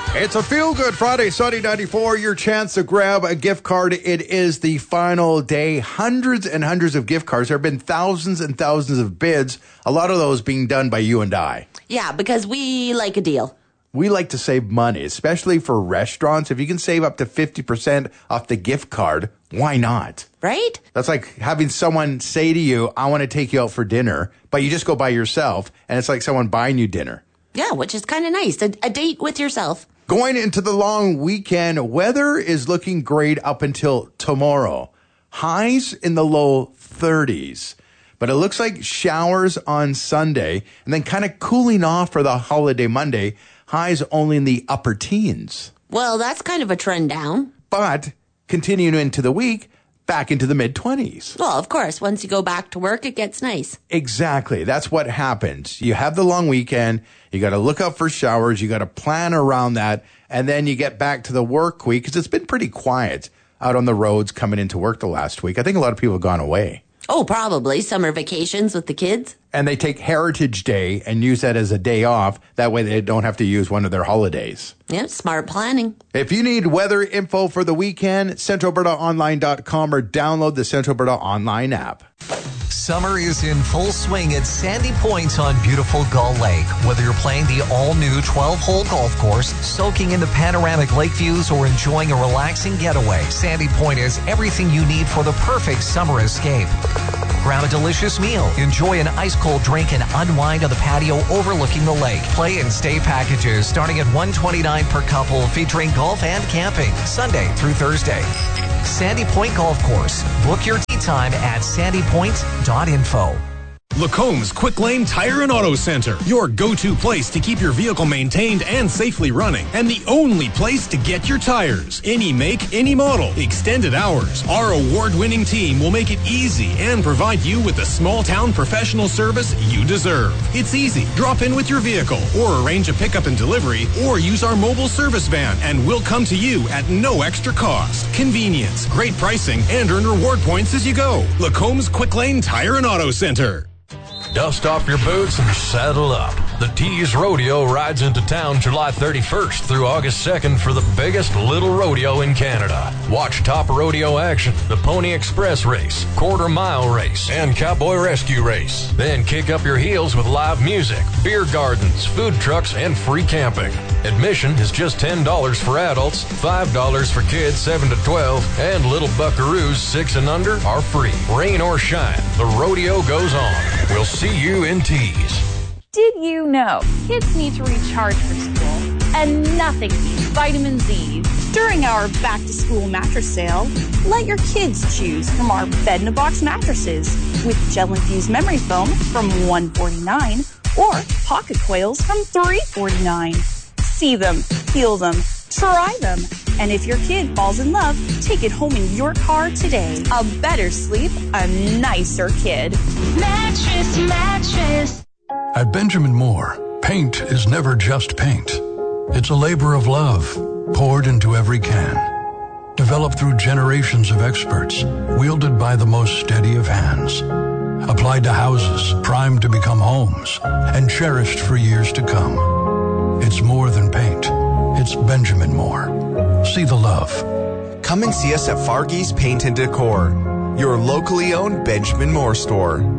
It's a feel-good Friday, Sunny 94, your chance to grab a gift card. It is the final day. Hundreds and hundreds of gift cards. There have been thousands and thousands of bids, a lot of those being done by you and I. Yeah, because we like a deal. We like to save money, especially for restaurants. If you can save up to 50% off the gift card, why not? Right? That's like having someone say to you, I want to take you out for dinner, but you just go by yourself, and it's like someone buying you dinner. Yeah, which is kind of nice. A date with yourself. Going into the long weekend, weather is looking great up until tomorrow. Highs in the low 30s. But it looks like showers on Sunday and then kind of cooling off for the holiday Monday. Highs only in the upper teens. Well, that's kind of a trend down. But continuing into the week, back into the mid-20s. Well, of course, once you go back to work, it gets nice. Exactly. That's what happens. You have the long weekend. You got to look out for showers. You got to plan around that. And then you get back to the work week because it's been pretty quiet out on the roads coming into work the last week. I think a lot of people have gone away. Oh, probably. Summer vacations with the kids. And they take Heritage Day and use that as a day off. That way they don't have to use one of their holidays. Yeah, smart planning. If you need weather info for the weekend, centralbertaonline.com or download the Central Alberta Online app. Summer is in full swing at Sandy Point on beautiful Gull Lake. Whether you're playing the all-new 12-hole golf course, soaking in the panoramic lake views, or enjoying a relaxing getaway, Sandy Point is everything you need for the perfect summer escape. Grab a delicious meal, enjoy an ice-cold drink, and unwind on the patio overlooking the lake. Play and stay packages starting at $129 per couple, featuring golf and camping, Sunday through Thursday. Sandy Point Golf Course. Book your tee time at sandypoint.info. Lacomb's Quick Lane Tire and Auto Center, your go-to place to keep your vehicle maintained and safely running, and the only place to get your tires. Any make, any model, extended hours. Our award-winning team will make it easy and provide you with the small-town professional service you deserve. It's easy. Drop in with your vehicle, or arrange a pickup and delivery, or use our mobile service van, and we'll come to you at no extra cost. Convenience, great pricing, and earn reward points as you go. Lacomb's Quick Lane Tire and Auto Center. Dust off your boots and saddle up. The Tees Rodeo rides into town July 31st through August 2nd for the biggest little rodeo in Canada. Watch top rodeo action, the Pony Express race, quarter-mile race, and cowboy rescue race. Then kick up your heels with live music, beer gardens, food trucks, and free camping. Admission is just $10 for adults, $5 for kids 7 to 12, and little buckaroos 6 and under are free. Rain or shine, the rodeo goes on. We'll see you in Tees. Did you know kids need to recharge for school and nothing beats vitamin Z? During our back-to-school mattress sale, let your kids choose from our bed-in-a-box mattresses with gel-infused memory foam from $149 or pocket coils from $349. See them, feel them, try them. And if your kid falls in love, take it home in your car today. A better sleep, a nicer kid. Mattress. At Benjamin Moore, paint is never just paint. It's a labor of love poured into every can. Developed through generations of experts, wielded by the most steady of hands. Applied to houses, primed to become homes, and cherished for years to come. It's more than paint. It's Benjamin Moore. See the love. Come and see us at Fargy's Paint and Decor, your locally owned Benjamin Moore store.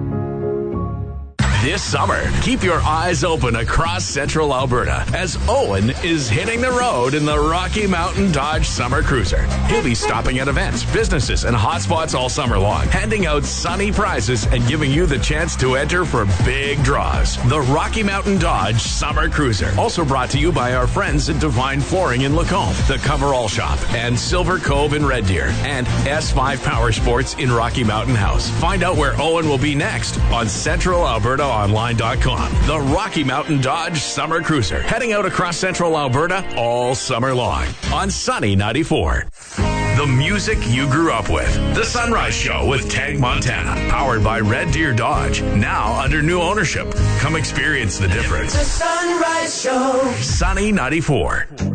This summer, keep your eyes open across Central Alberta as Owen is hitting the road in the Rocky Mountain Dodge Summer Cruiser. He'll be stopping at events, businesses, and hotspots all summer long, handing out sunny prizes and giving you the chance to enter for big draws. The Rocky Mountain Dodge Summer Cruiser. Also brought to you by our friends at Divine Flooring in Lacombe, the Coverall Shop, and Silver Cove in Red Deer, and S5 Power Sports in Rocky Mountain House. Find out where Owen will be next on CentralAlbertaOnline.com. The Rocky Mountain Dodge Summer Cruiser, heading out across Central Alberta all summer long on Sunny 94. The music you grew up with. The Sunrise Show with Tag Montana, powered by Red Deer Dodge, now under new ownership. Come experience the difference. The Sunrise Show. Sunny 94.